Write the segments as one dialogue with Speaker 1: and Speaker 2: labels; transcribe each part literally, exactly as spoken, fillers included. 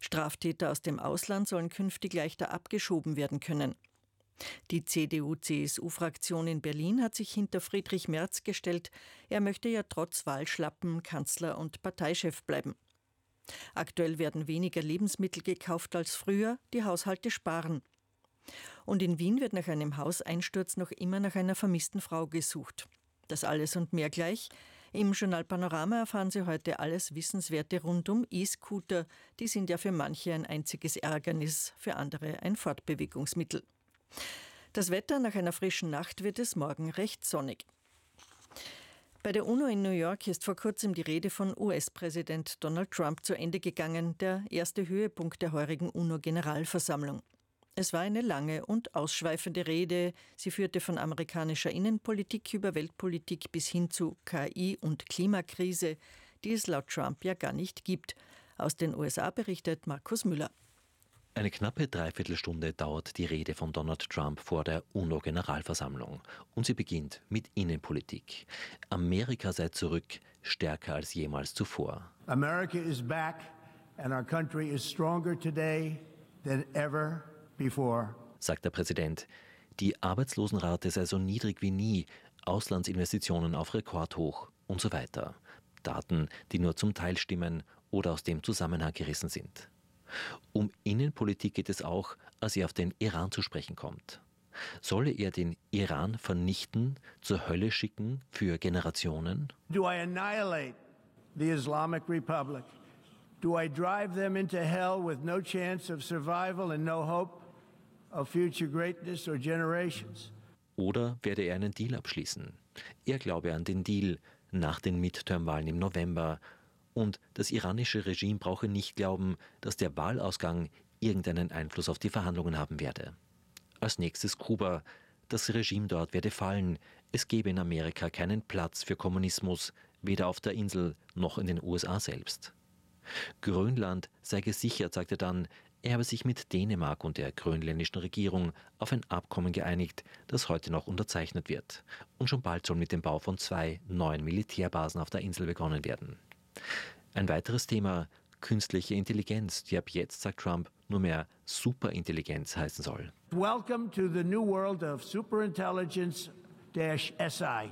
Speaker 1: Straftäter aus dem Ausland sollen künftig leichter abgeschoben werden können. Die C D U C S U-Fraktion in Berlin hat sich hinter Friedrich Merz gestellt. Er möchte ja trotz Wahlschlappen Kanzler und Parteichef bleiben. Aktuell werden weniger Lebensmittel gekauft als früher, die Haushalte sparen. Und in Wien wird nach einem Hauseinsturz noch immer nach einer vermissten Frau gesucht. Das alles und mehr gleich. Im Journal Panorama erfahren Sie heute alles Wissenswerte rund um E-Scooter. Die sind ja für manche ein einziges Ärgernis, für andere ein Fortbewegungsmittel. Das Wetter: nach einer frischen Nacht wird es morgen recht sonnig. Bei der UNO in New York ist vor kurzem die Rede von U S-Präsident Donald Trump zu Ende gegangen, der erste Höhepunkt der heurigen UNO-Generalversammlung. Es war eine lange und ausschweifende Rede. Sie führte von amerikanischer Innenpolitik über Weltpolitik bis hin zu K I und Klimakrise, die es laut Trump ja gar nicht gibt. Aus den U S A berichtet Markus Müller.
Speaker 2: Eine knappe Dreiviertelstunde dauert die Rede von Donald Trump vor der UNO-Generalversammlung. Und sie beginnt mit Innenpolitik. Amerika sei zurück, stärker als jemals zuvor.
Speaker 3: America is back and our country is stronger today than ever before,
Speaker 2: sagt der Präsident. Die Arbeitslosenrate sei so niedrig wie nie, Auslandsinvestitionen auf Rekordhoch und so weiter. Daten, die nur zum Teil stimmen oder aus dem Zusammenhang gerissen sind. Um Innenpolitik geht es auch, als er auf den Iran zu sprechen kommt. Solle er den Iran vernichten, zur Hölle schicken für Generationen?
Speaker 3: Do I annihilate the Islamic Republic? Do I drive them into hell with no chance of survival and no hope of future greatness or generations?
Speaker 2: Oder werde er einen Deal abschließen? Er glaube an den Deal nach den Midterm-Wahlen im November. Und das iranische Regime brauche nicht glauben, dass der Wahlausgang irgendeinen Einfluss auf die Verhandlungen haben werde. Als nächstes Kuba. Das Regime dort werde fallen. Es gebe in Amerika keinen Platz für Kommunismus, weder auf der Insel noch in den U S A selbst. Grönland sei gesichert, sagte dann, er habe sich mit Dänemark und der grönländischen Regierung auf ein Abkommen geeinigt, das heute noch unterzeichnet wird. Und schon bald soll mit dem Bau von zwei neuen Militärbasen auf der Insel begonnen werden. Ein weiteres Thema: künstliche Intelligenz, die ab jetzt, sagt Trump, nur mehr Superintelligenz heißen soll.
Speaker 3: Welcome to the new world of superintelligence dash S I.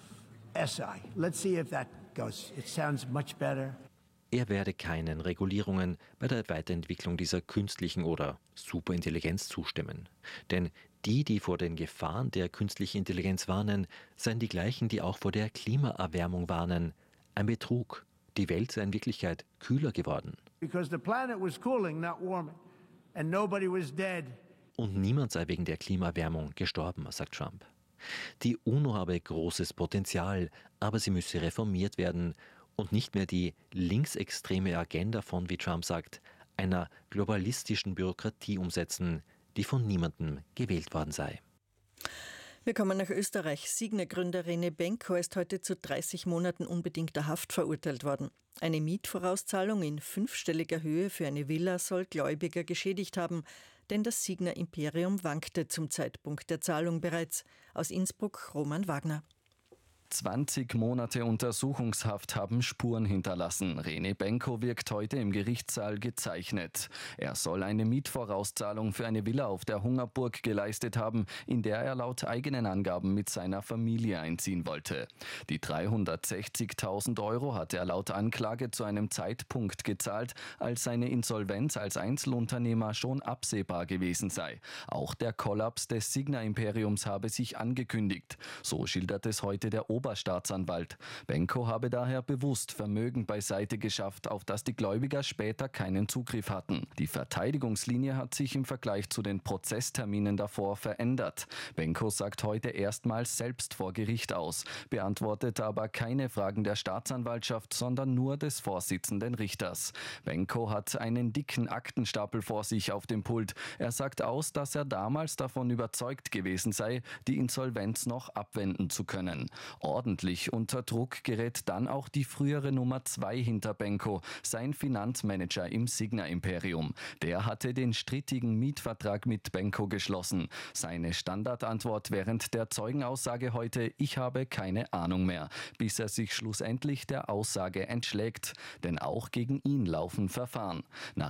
Speaker 3: S I. Let's see if that goes. It sounds much better.
Speaker 2: Er werde keinen Regulierungen bei der Weiterentwicklung dieser künstlichen oder Superintelligenz zustimmen. Denn die, die vor den Gefahren der künstlichen Intelligenz warnen, seien die gleichen, die auch vor der Klimaerwärmung warnen. Ein Betrug. Die Welt sei in Wirklichkeit kühler geworden.
Speaker 3: Because the planet was cooling, not warming, and nobody was dead.
Speaker 2: Und niemand sei wegen der Klimaerwärmung gestorben, sagt Trump. Die UNO habe großes Potenzial, aber sie müsse reformiert werden und nicht mehr die linksextreme Agenda von, wie Trump sagt, einer globalistischen Bürokratie umsetzen, die von niemandem gewählt worden sei.
Speaker 1: Wir kommen nach Österreich. Signa-Gründer Rene Benko ist heute zu dreißig Monaten unbedingter Haft verurteilt worden. Eine Mietvorauszahlung in fünfstelliger Höhe für eine Villa soll Gläubiger geschädigt haben, denn das Signa-Imperium wankte zum Zeitpunkt der Zahlung bereits. Aus Innsbruck Roman Wagner.
Speaker 4: zwanzig Monate Untersuchungshaft haben Spuren hinterlassen. Rene Benko wirkt heute im Gerichtssaal gezeichnet. Er soll eine Mietvorauszahlung für eine Villa auf der Hungerburg geleistet haben, in der er laut eigenen Angaben mit seiner Familie einziehen wollte. Die dreihundertsechzigtausend Euro hat er laut Anklage zu einem Zeitpunkt gezahlt, als seine Insolvenz als Einzelunternehmer schon absehbar gewesen sei. Auch der Kollaps des Signa-Imperiums habe sich angekündigt. So schildert es heute der Oberstaatsanwalt. Benko habe daher bewusst Vermögen beiseite geschafft, auf das die Gläubiger später keinen Zugriff hatten. Die Verteidigungslinie hat sich im Vergleich zu den Prozessterminen davor verändert. Benko sagt heute erstmals selbst vor Gericht aus, beantwortet aber keine Fragen der Staatsanwaltschaft, sondern nur des Vorsitzenden Richters. Benko hat einen dicken Aktenstapel vor sich auf dem Pult. Er sagt aus, dass er damals davon überzeugt gewesen sei, die Insolvenz noch abwenden zu können. Ordentlich unter Druck gerät dann auch die frühere Nummer zwei hinter Benko, sein Finanzmanager im Signa-Imperium. Der hatte den strittigen Mietvertrag mit Benko geschlossen. Seine Standardantwort während der Zeugenaussage heute: Ich habe keine Ahnung mehr, bis er sich schlussendlich der Aussage entschlägt. Denn auch gegen ihn laufen Verfahren. Nach